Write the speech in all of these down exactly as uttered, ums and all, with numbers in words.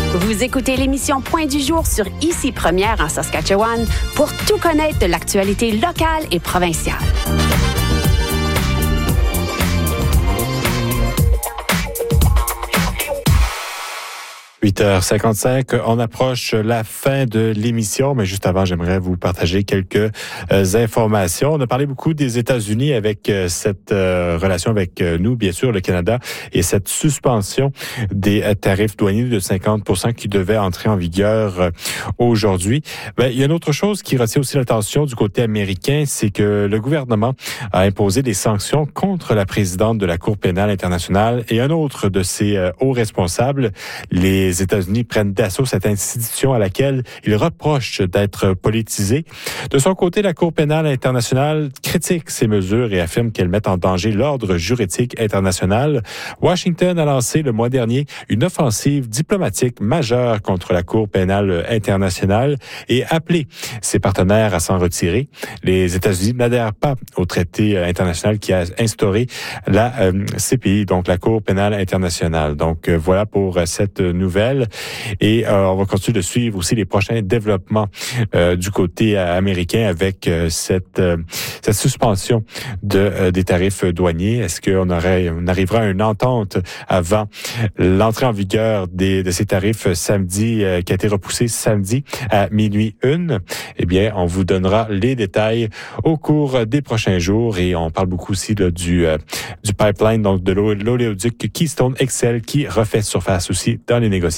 Vous écoutez l'émission Point du jour sur Ici Première en Saskatchewan pour tout connaître de l'actualité locale et provinciale. huit heures cinquante-cinq, on approche la fin de l'émission, mais juste avant, j'aimerais vous partager quelques euh, informations. On a parlé beaucoup des États-Unis avec euh, cette euh, relation avec euh, nous, bien sûr, le Canada, et cette suspension des euh, tarifs douaniers de cinquante pour cent qui devaient entrer en vigueur euh, aujourd'hui. Ben, il y a une autre chose qui retient aussi l'attention du côté américain, c'est que le gouvernement a imposé des sanctions contre la présidente de la Cour pénale internationale et un autre de ses euh, hauts responsables. Les Les États-Unis prennent d'assaut cette institution à laquelle ils reprochent d'être politisée. De son côté, la Cour pénale internationale critique ces mesures et affirme qu'elles mettent en danger l'ordre juridique international. Washington a lancé le mois dernier une offensive diplomatique majeure contre la Cour pénale internationale et appelé ses partenaires à s'en retirer. Les États-Unis n'adhèrent pas au traité international qui a instauré la euh, C P I, donc la Cour pénale internationale. Donc euh, voilà pour cette nouvelle. Et euh, on va continuer de suivre aussi les prochains développements euh, du côté euh, américain avec euh, cette euh, cette suspension de euh, des tarifs douaniers. Est-ce qu'on aurait on arrivera à une entente avant l'entrée en vigueur des de ces tarifs samedi euh, qui a été repoussé samedi à minuit une? Eh bien, on vous donnera les détails au cours des prochains jours et on parle beaucoup aussi là, du euh, du pipeline donc de l'oléoduc Keystone X L qui refait surface aussi dans les négociations.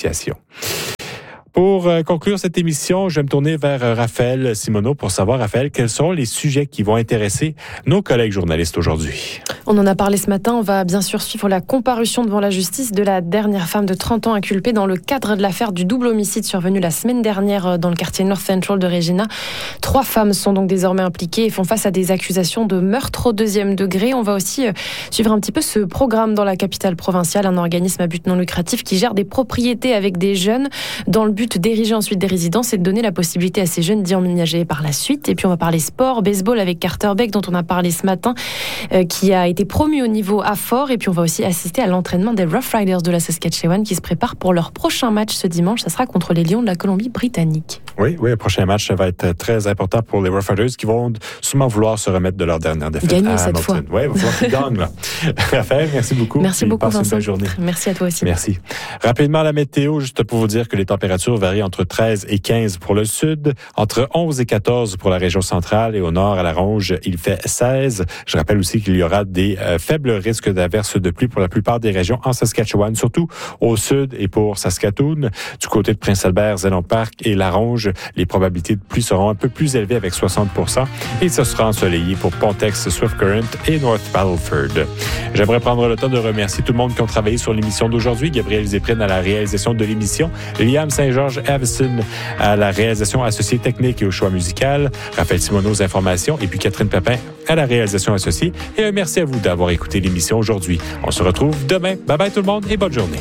Pour euh, conclure cette émission, je vais me tourner vers euh, Raphaël Simoneau pour savoir, Raphaël, quels sont les sujets qui vont intéresser nos collègues journalistes aujourd'hui. On en a parlé ce matin. On va bien sûr suivre la comparution devant la justice de la dernière femme de trente ans inculpée dans le cadre de l'affaire du double homicide survenu la semaine dernière dans le quartier North Central de Regina. Trois femmes sont donc désormais impliquées et font face à des accusations de meurtre au deuxième degré. On va aussi suivre un petit peu ce programme dans la capitale provinciale, un organisme à but non lucratif qui gère des propriétés avec des jeunes dans le but d'ériger ensuite des résidences et de donner la possibilité à ces jeunes d'y emménager par la suite. Et puis on va parler sport, baseball avec Carter Beck dont on a parlé ce matin, euh, qui a été promu au niveau A fort. Et puis on va aussi assister à l'entraînement des Rough Riders de la Saskatchewan qui se préparent pour leur prochain match ce dimanche. Ça sera contre les Lions de la Colombie-Britannique. Oui, oui, le prochain match va être très important pour les Rough Riders qui vont sûrement vouloir se remettre de leur dernière défaite. Gagner à cette Hamilton. fois. Oui, il va falloir qu'ils gagnent, là. Raphaël, merci beaucoup. Merci beaucoup, passe Vincent. Une belle journée. Merci à toi aussi. Merci. Rapidement, la météo, juste pour vous dire que les températures varient entre treize et quinze pour le sud, entre onze et quatorze pour la région centrale et au nord, à la Ronge, il fait seize. Je rappelle aussi qu'il y aura des euh, faibles risques d'averses de pluie pour la plupart des régions en Saskatchewan, surtout au sud et pour Saskatoon. Du côté de Prince-Albert, Zénon Park et la Ronge, les probabilités de pluie seront un peu plus élevées avec soixante pour cent et ce sera ensoleillé pour Pontex, Swift Current et North Battleford. J'aimerais prendre le temps de remercier tout le monde qui ont travaillé sur l'émission d'aujourd'hui. Gabriel Zéprine à la réalisation de l'émission, Liam Saint-Georges Avison à la réalisation associée technique et au choix musical, Raphaël Simoneau aux informations et puis Catherine Pépin à la réalisation associée. Et un merci à vous d'avoir écouté l'émission aujourd'hui. On se retrouve demain. Bye bye tout le monde et bonne journée.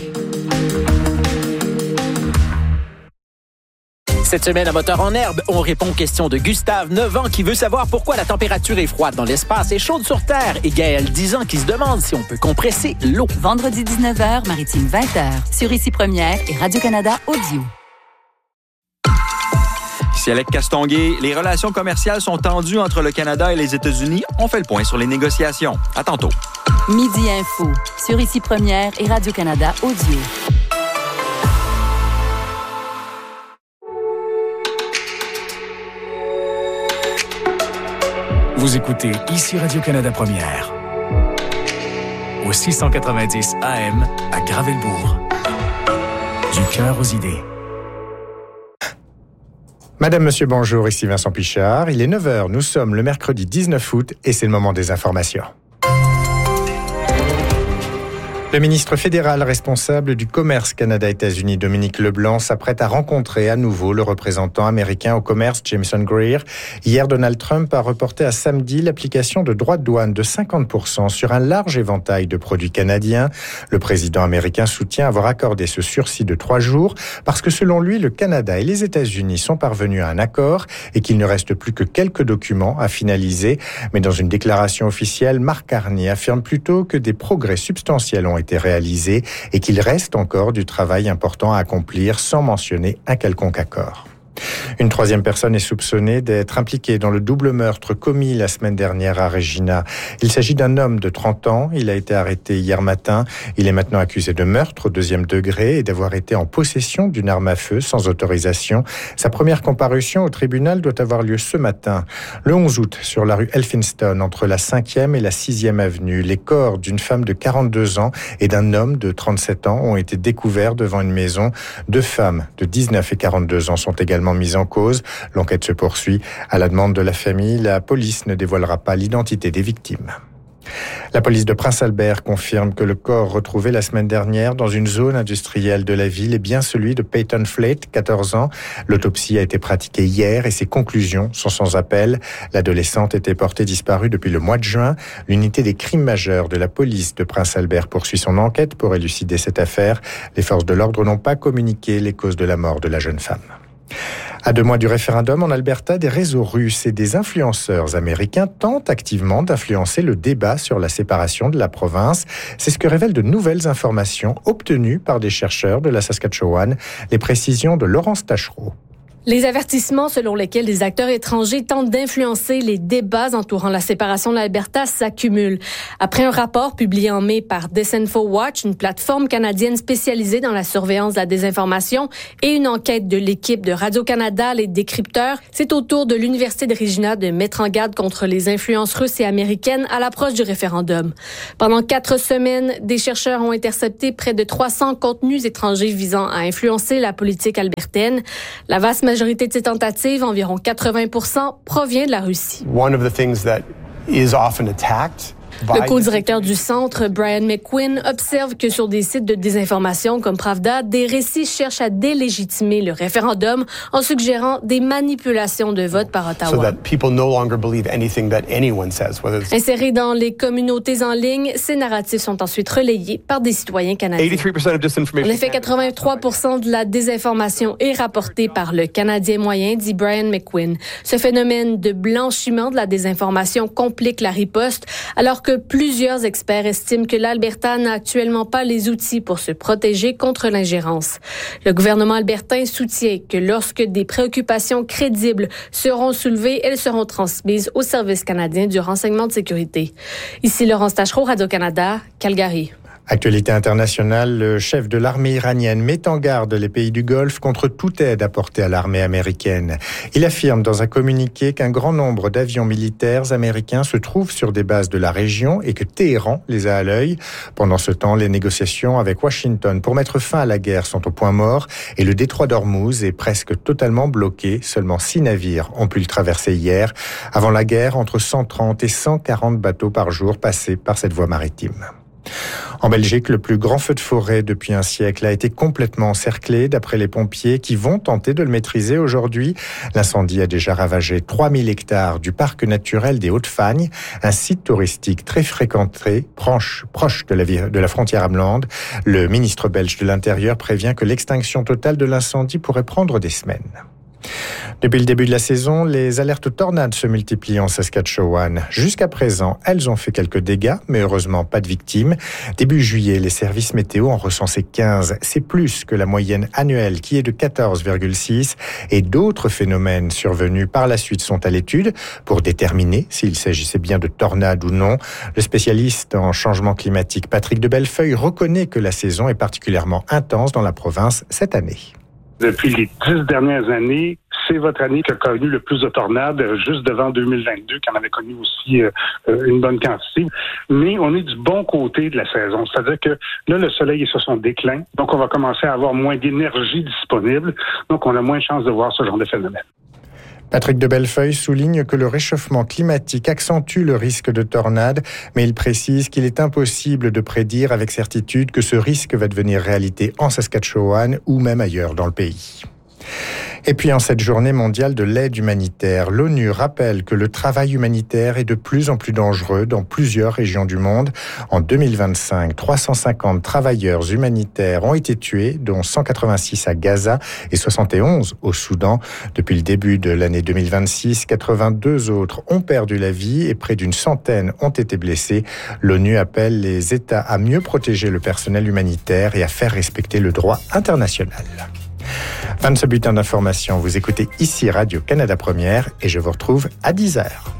Cette semaine à Moteur en herbe, on répond aux questions de Gustave, neuf ans, qui veut savoir pourquoi la température est froide dans l'espace et chaude sur Terre, et Gaël, dix ans, qui se demande si on peut compresser l'eau. Vendredi dix-neuf heures, Maritime vingt heures, sur Ici Première et Radio-Canada Audio. Ici Alec Castonguay, les relations commerciales sont tendues entre le Canada et les États-Unis. On fait le point sur les négociations. À tantôt. Midi Info, sur Ici Première et Radio-Canada Audio. Vous écoutez Ici Radio-Canada Première. Au six cent quatre-vingt-dix A M à Gravelbourg. Du cœur aux idées. Madame, Monsieur, bonjour, ici Vincent Pichard. Il est neuf heures, nous sommes le mercredi dix-neuf août et c'est le moment des informations. Le ministre fédéral responsable du commerce Canada-États-Unis, Dominique Leblanc, s'apprête à rencontrer à nouveau le représentant américain au commerce, Jameson Greer. Hier, Donald Trump a reporté à samedi l'application de droits de douane de cinquante pour cent sur un large éventail de produits canadiens. Le président américain soutient avoir accordé ce sursis de trois jours parce que selon lui, le Canada et les États-Unis sont parvenus à un accord et qu'il ne reste plus que quelques documents à finaliser. Mais dans une déclaration officielle, Mark Carney affirme plutôt que des progrès substantiels ont été réalisés et qu'il reste encore du travail important à accomplir sans mentionner un quelconque accord. Une troisième personne est soupçonnée d'être impliquée dans le double meurtre commis la semaine dernière à Regina. Il s'agit d'un homme de trente ans. Il a été arrêté hier matin. Il est maintenant accusé de meurtre au deuxième degré et d'avoir été en possession d'une arme à feu sans autorisation. Sa première comparution au tribunal doit avoir lieu ce matin. Le onze août, sur la rue Elphinstone, entre la cinquième et la sixième avenue, les corps d'une femme de quarante-deux ans et d'un homme de trente-sept ans ont été découverts devant une maison. Deux femmes de dix-neuf et quarante-deux ans sont également mises en cause. L'enquête se poursuit. À la demande de la famille, la police ne dévoilera pas l'identité des victimes. La police de Prince-Albert confirme que le corps retrouvé la semaine dernière dans une zone industrielle de la ville est bien celui de Peyton Flate, quatorze ans. L'autopsie a été pratiquée hier et ses conclusions sont sans appel. L'adolescente était portée disparue depuis le mois de juin. L'unité des crimes majeurs de la police de Prince-Albert poursuit son enquête pour élucider cette affaire. Les forces de l'ordre n'ont pas communiqué les causes de la mort de la jeune femme. À deux mois du référendum en Alberta, des réseaux russes et des influenceurs américains tentent activement d'influencer le débat sur la séparation de la province. C'est ce que révèlent de nouvelles informations obtenues par des chercheurs de la Saskatchewan. Les précisions de Laurence Tachereau. Les avertissements selon lesquels des acteurs étrangers tentent d'influencer les débats entourant la séparation de l'Alberta s'accumulent. Après un rapport publié en mai par DisinfoWatch, une plateforme canadienne spécialisée dans la surveillance de la désinformation, et une enquête de l'équipe de Radio-Canada, les décrypteurs, c'est au tour de l'Université de Regina de mettre en garde contre les influences russes et américaines à l'approche du référendum. Pendant quatre semaines, des chercheurs ont intercepté près de trois cents contenus étrangers visant à influencer la politique albertaine. La vaste La majorité de ces tentatives, environ quatre-vingts pour cent, provient de la Russie. One of the things that is often attacked Le co-directeur du centre, Brian McQuinn, observe que sur des sites de désinformation comme Pravda, des récits cherchent à délégitimer le référendum en suggérant des manipulations de vote par Ottawa. So that people no longer believe anything that anyone says, whether it's... Insérés dans les communautés en ligne, ces narratifs sont ensuite relayés par des citoyens canadiens. eighty-three percent of disinformation. En effet, quatre-vingt-trois pour cent de la désinformation est rapportée par le Canadien moyen, dit Brian McQuinn. Ce phénomène de blanchiment de la désinformation complique la riposte, alors que plusieurs experts estiment que l'Alberta n'a actuellement pas les outils pour se protéger contre l'ingérence. Le gouvernement albertain soutient que lorsque des préoccupations crédibles seront soulevées, elles seront transmises au Service canadien du renseignement de sécurité. Ici Laurence Tachereau, Radio-Canada, Calgary. Actualité internationale, le chef de l'armée iranienne met en garde les pays du Golfe contre toute aide apportée à l'armée américaine. Il affirme dans un communiqué qu'un grand nombre d'avions militaires américains se trouvent sur des bases de la région et que Téhéran les a à l'œil. Pendant ce temps, les négociations avec Washington pour mettre fin à la guerre sont au point mort et le détroit d'Ormuz est presque totalement bloqué. Seulement six navires ont pu le traverser hier. Avant la guerre, entre cent trente et cent quarante bateaux par jour passaient par cette voie maritime. En Belgique, le plus grand feu de forêt depuis un siècle a été complètement encerclé, d'après les pompiers qui vont tenter de le maîtriser aujourd'hui. L'incendie a déjà ravagé trois mille hectares du parc naturel des Hautes-Fagnes, un site touristique très fréquenté, proche, proche de la, de la frontière allemande. Le ministre belge de l'Intérieur prévient que l'extinction totale de l'incendie pourrait prendre des semaines. Depuis le début de la saison, les alertes tornades se multiplient en Saskatchewan. Jusqu'à présent, elles ont fait quelques dégâts, mais heureusement pas de victimes. Début juillet, les services météo en recensaient quinze. C'est plus que la moyenne annuelle qui est de quatorze virgule six. Et d'autres phénomènes survenus par la suite sont à l'étude pour déterminer s'il s'agissait bien de tornades ou non. Le spécialiste en changement climatique Patrick de Bellefeuille reconnaît que la saison est particulièrement intense dans la province cette année. Depuis les dix dernières années, c'est votre année qui a connu le plus de tornades, juste devant deux mille vingt-deux, qui en avait connu aussi euh, une bonne quantité. Mais on est du bon côté de la saison. C'est-à-dire que là, le soleil est sur son déclin, donc on va commencer à avoir moins d'énergie disponible, donc on a moins de chances de voir ce genre de phénomène. Patrick de Bellefeuille souligne que le réchauffement climatique accentue le risque de tornade, mais il précise qu'il est impossible de prédire avec certitude que ce risque va devenir réalité en Saskatchewan ou même ailleurs dans le pays. Et puis en cette journée mondiale de l'aide humanitaire, l'ONU rappelle que le travail humanitaire est de plus en plus dangereux dans plusieurs régions du monde. En deux mille vingt-cinq, trois cent cinquante travailleurs humanitaires ont été tués, dont cent quatre-vingt-six à Gaza et soixante et onze au Soudan. Depuis le début de l'année deux mille vingt-six, quatre-vingt-deux autres ont perdu la vie et près d'une centaine ont été blessés. L'ONU appelle les États à mieux protéger le personnel humanitaire et à faire respecter le droit international. Fin de ce bulletin d'information. Vous écoutez ici Radio-Canada Première et je vous retrouve à dix heures.